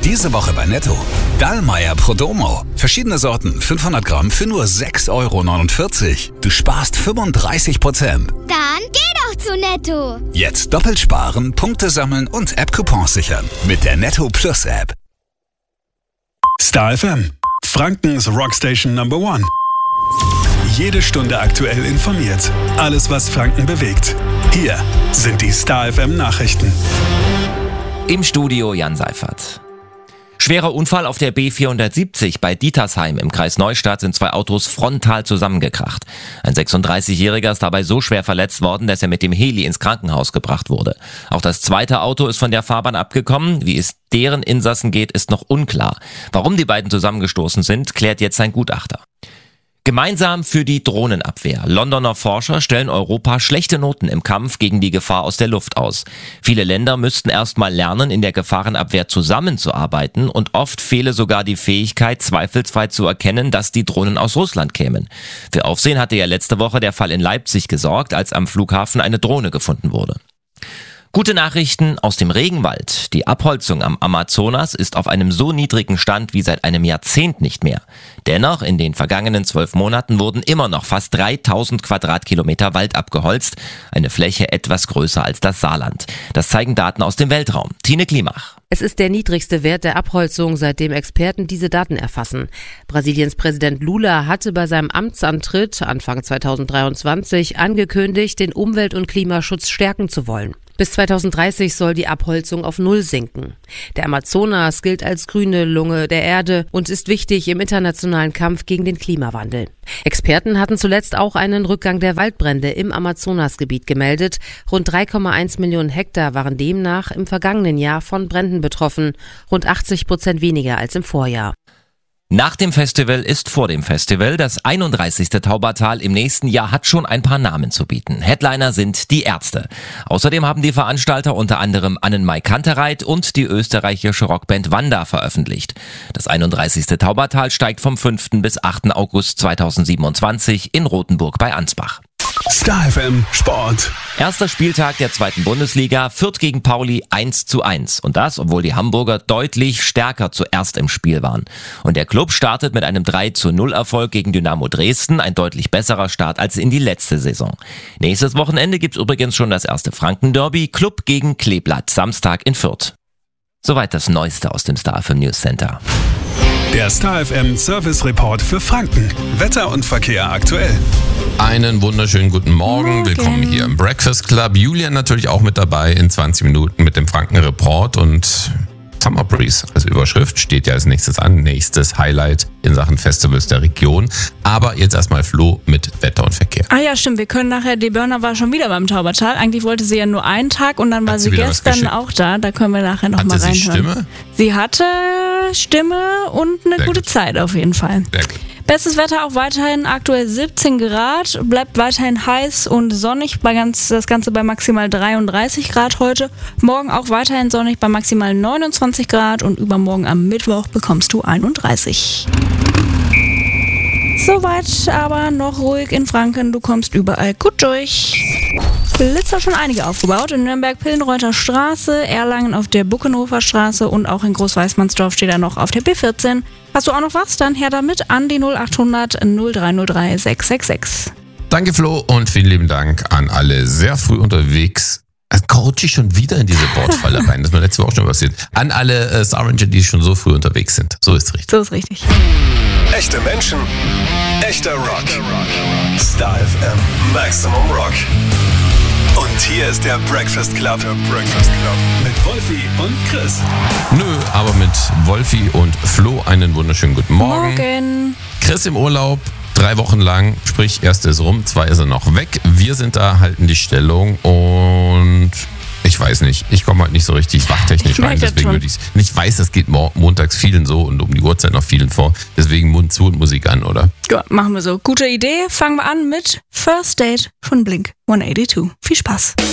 Diese Woche bei Netto. Dallmayr Prodomo. Verschiedene Sorten, 500 Gramm für nur 6,49 €. Du sparst 35%. Dann geh doch zu Netto. Jetzt doppelt sparen, Punkte sammeln und App-Coupons sichern. Mit der Netto Plus App. Star FM, Frankens Rockstation Number 1. Jede Stunde aktuell informiert. Alles, was Franken bewegt. Hier sind die Star FM Nachrichten. Im Studio Jan Seifert. Schwerer Unfall auf der B470 bei Dietersheim im Kreis Neustadt sind zwei Autos frontal zusammengekracht. Ein 36-Jähriger ist dabei so schwer verletzt worden, dass er mit dem Heli ins Krankenhaus gebracht wurde. Auch das zweite Auto ist von der Fahrbahn abgekommen. Wie es deren Insassen geht, ist noch unklar. Warum die beiden zusammengestoßen sind, klärt jetzt ein Gutachter. Gemeinsam für die Drohnenabwehr. Londoner Forscher stellen Europa schlechte Noten im Kampf gegen die Gefahr aus der Luft aus. Viele Länder müssten erst mal lernen, in der Gefahrenabwehr zusammenzuarbeiten und oft fehle sogar die Fähigkeit, zweifelsfrei zu erkennen, dass die Drohnen aus Russland kämen. Für Aufsehen hatte ja letzte Woche der Fall in Leipzig gesorgt, als am Flughafen eine Drohne gefunden wurde. Gute Nachrichten aus dem Regenwald. Die Abholzung am Amazonas ist auf einem so niedrigen Stand wie seit einem Jahrzehnt nicht mehr. Dennoch, in den vergangenen 12 Monaten wurden immer noch fast 3000 Quadratkilometer Wald abgeholzt. Eine Fläche etwas größer als das Saarland. Das zeigen Daten aus dem Weltraum. Tine Klimach. Es ist der niedrigste Wert der Abholzung, seitdem Experten diese Daten erfassen. Brasiliens Präsident Lula hatte bei seinem Amtsantritt Anfang 2023 angekündigt, den Umwelt- und Klimaschutz stärken zu wollen. Bis 2030 soll die Abholzung auf Null sinken. Der Amazonas gilt als grüne Lunge der Erde und ist wichtig im internationalen Kampf gegen den Klimawandel. Experten hatten zuletzt auch einen Rückgang der Waldbrände im Amazonasgebiet gemeldet. Rund 3,1 Millionen Hektar waren demnach im vergangenen Jahr von Bränden betroffen, rund 80% weniger als im Vorjahr. Nach dem Festival ist vor dem Festival. Das 31. Taubertal im nächsten Jahr hat schon ein paar Namen zu bieten. Headliner sind die Ärzte. Außerdem haben die Veranstalter unter anderem Annenmai Kantereit und die österreichische Rockband Wanda veröffentlicht. Das 31. Taubertal steigt vom 5. bis 8. August 2027 in Rothenburg bei Ansbach. Star FM Sport. Erster Spieltag der 2. Bundesliga, Fürth gegen Pauli 1:1. Und das, obwohl die Hamburger deutlich stärker zuerst im Spiel waren. Und der Club startet mit einem 3:0 Erfolg gegen Dynamo Dresden, ein deutlich besserer Start als in die letzte Saison. Nächstes Wochenende gibt's übrigens schon das erste Franken-Derby, Club gegen Kleeblatt, Samstag in Fürth. Soweit das Neueste aus dem Star FM News Center. Der Star FM Service Report für Franken. Wetter und Verkehr aktuell. Einen wunderschönen guten Morgen. Willkommen hier im Breakfast Club. Julian natürlich auch mit dabei in 20 Minuten mit dem Franken Report und Summer Breeze als Überschrift steht ja als nächstes an. Nächstes Highlight in Sachen Festivals der Region. Aber jetzt erstmal Flo mit Wetter und Verkehr. Ah ja, stimmt. Wir können nachher, die Börner war schon wieder beim Taubertal. Eigentlich wollte sie ja nur einen Tag und dann war sie gestern auch da. Da können wir nachher noch mal reinhören. Hatte sie Stimme? Sie hatte Stimme und eine gute Zeit auf jeden Fall. Sehr gut. Bestes Wetter auch weiterhin, aktuell 17 Grad, bleibt weiterhin heiß und sonnig, das Ganze bei maximal 33 Grad heute. Morgen auch weiterhin sonnig bei maximal 29 Grad und übermorgen am Mittwoch bekommst du 31. Soweit aber noch ruhig in Franken, du kommst überall gut durch. Blitzer schon einige aufgebaut, in Nürnberg-Pillenreuther Straße, Erlangen auf der Buckenhofer Straße und auch in Großweißmannsdorf steht er noch auf der B14. Hast du auch noch was? Dann her damit an die 0800 0303 666. Danke Flo und vielen lieben Dank an alle sehr früh unterwegs. Coach ich schon wieder in diese Bordfalle rein, das ist mir letzte Woche schon passiert. An alle Star Ranger, die schon so früh unterwegs sind. So ist richtig. So ist richtig. Echte Menschen, echter Rock. Star FM Maximum Rock. Und hier ist der Breakfast Club. Mit Wolfi und Chris. Nö, aber mit Wolfi und Flo einen wunderschönen guten Morgen. Morgen. Chris im Urlaub, 3 Wochen lang, sprich, erst ist rum, 2 ist er noch weg. Wir sind da, halten die Stellung und ich weiß nicht, ich komme halt nicht so richtig wachtechnisch rein, deswegen würde ich weiß, das geht montags vielen so und um die Uhrzeit noch vielen vor, deswegen Mund zu und Musik an, oder? Ja, machen wir so. Gute Idee, fangen wir an mit First Date von Blink 182. Viel Spaß.